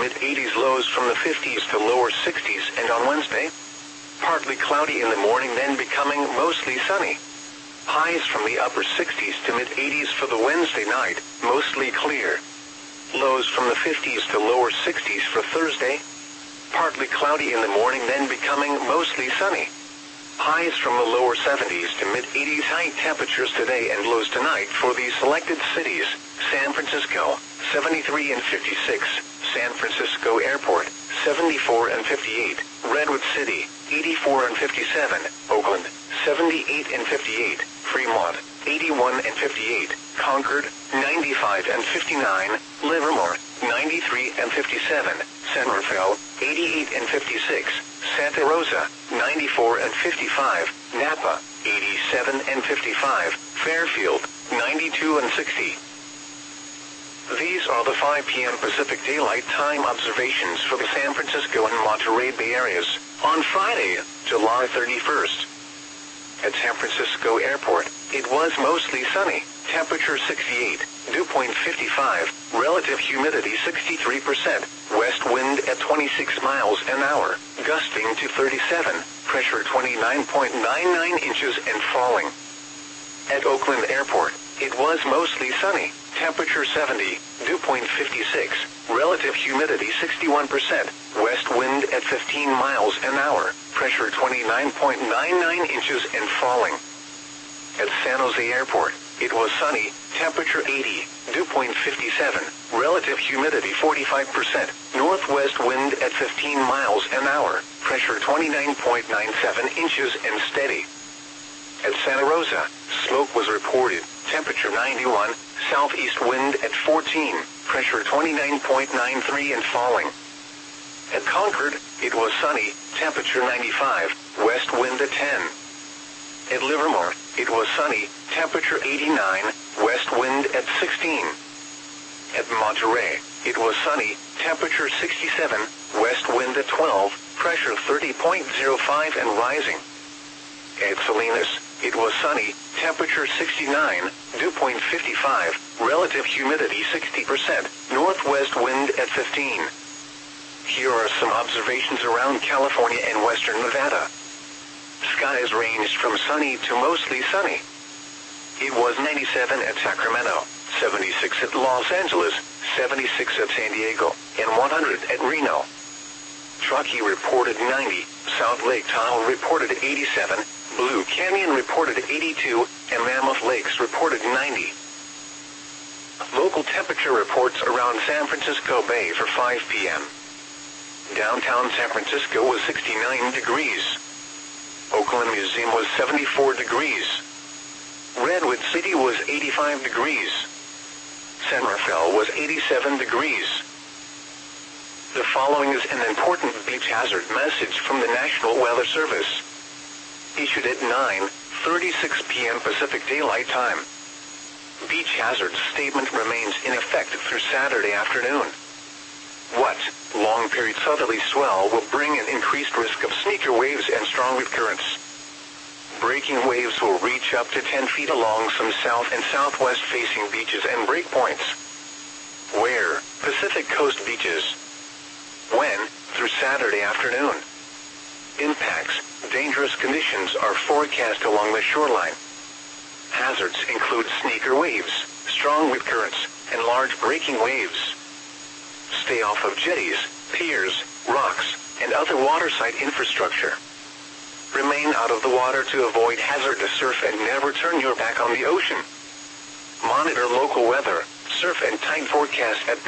mid-80s, lows from the 50s to lower 60s, and on Wednesday, partly cloudy in the morning, then becoming mostly sunny. Highs from the upper 60s to mid-80s for the Wednesday night, mostly clear. Lows from the 50s to lower 60s for Thursday, partly cloudy in the morning, then becoming mostly sunny. Highs from the lower 70s to mid-80s. High temperatures today and lows tonight for the selected cities: San Francisco, 73 and 56, San Francisco Airport, 74 and 58, Redwood City, 84 and 57, Oakland, 78 and 58, Fremont, 81 and 58, Concord, 95 and 59, Livermore, 93 and 57, San Rafael, 88 and 56, Santa Rosa, 94 and 55, Napa, 87 and 55, Fairfield, 92 and 60. These are the 5 p.m. Pacific Daylight Time observations for the San Francisco and Monterey Bay areas on Friday, July 31st. At San Francisco Airport, it was mostly sunny, temperature 68, dew point 55, relative humidity 63%, west wind at 26 miles an hour, gusting to 37, pressure 29.99 inches and falling. At Oakland Airport, it was mostly sunny, temperature 70, dew point 56, relative humidity 61%, west wind at 15 miles an hour, pressure 29.99 inches and falling. At San Jose Airport, it was sunny, temperature 80, dew point 57, relative humidity 45%, northwest wind at 15 miles an hour, pressure 29.97 inches and steady. At Santa Rosa, smoke was reported, temperature 91, southeast wind at 14, pressure 29.93 and falling. At Concord, it was sunny, temperature 95, west wind at 10. At Livermore, it was sunny, temperature 89, west wind at 16. At Monterey, it was sunny, temperature 67, west wind at 12, pressure 30.05 and rising. At Salinas, it was sunny, temperature 69, dew point 55, relative humidity 60%, northwest wind at 15. Here are some observations around California and western Nevada. Skies ranged from sunny to mostly sunny. It was 97 at Sacramento, 76 at Los Angeles, 76 at San Diego, and 100 at Reno. Truckee reported 90, South Lake Tahoe reported 87, Blue Canyon reported 82, and Mammoth Lakes reported 90. Local temperature reports around San Francisco Bay for 5 p.m. Downtown San Francisco was 69 degrees. Oakland Museum was 74 degrees. Redwood City was 85 degrees. San Rafael was 87 degrees. The following is an important beach hazard message from the National Weather Service. Issued at 9:36 p.m. Pacific Daylight Time. Beach hazard statement remains in effect through Saturday afternoon. What? Long period southerly swell will bring an increased risk of sneaker waves and strong wind currents. Breaking waves will reach up to 10 feet along some south and southwest facing beaches and breakpoints. Where? Pacific Coast beaches. When? Through Saturday afternoon. Impacts. Dangerous conditions are forecast along the shoreline. Hazards include sneaker waves, strong wind currents, and large breaking waves. Stay off of jetties, piers, rocks, and other waterside infrastructure. Remain out of the water to avoid hazardous surf and never turn your back on the ocean. Monitor local weather, surf and tide forecast at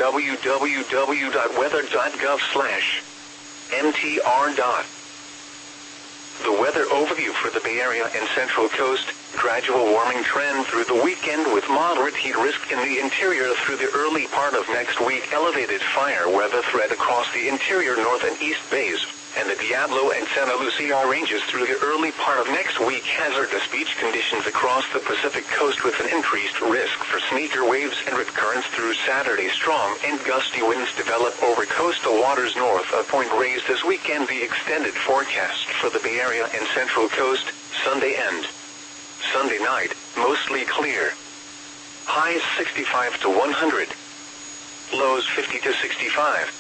www.weather.gov/mtr. The weather overview for the Bay Area and Central Coast. Gradual warming trend through the weekend with moderate heat risk in the interior through the early part of next week. Elevated fire weather threat across the interior north and east bays and the Diablo and Santa Lucia ranges through the early part of next week. Hazardous beach conditions across the Pacific Coast with an increased risk for sneaker waves and rip currents through Saturday. Strong and gusty winds develop over coastal waters north of Point Reyes this weekend. The extended forecast for the Bay Area and Central Coast, Sunday and Sunday night, mostly clear. Highs 65 to 100. Lows 50 to 65.